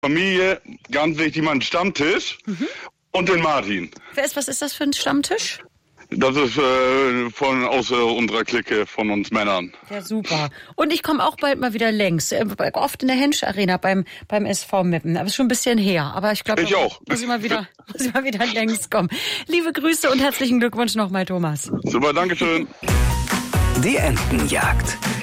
Familie, ganz wichtig, mein Stammtisch und den Martin. Was ist das für ein Stammtisch? Das ist aus unserer Clique, von uns Männern. Ja, super. Und ich komme auch bald mal wieder längs. Oft in der Hensch Arena beim SV Meppen. Aber ist schon ein bisschen her. Aber ich glaube, ich auch. Muss ich mal wieder längs kommen. Liebe Grüße und herzlichen Glückwunsch nochmal, Thomas. Super, Dankeschön. Die Entenjagd.